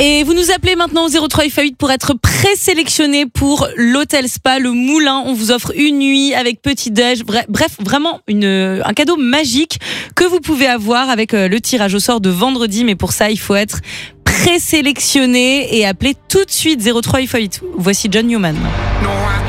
Et vous nous appelez maintenant au 03 8 pour être présélectionné pour l'hôtel spa Le Moulin. On vous offre une nuit avec petit-déj. Bref, vraiment un cadeau magique que vous pouvez avoir avec le tirage au sort de vendredi. Mais pour ça, il faut être présélectionné et appeler tout de suite 03 8. Voici John Newman.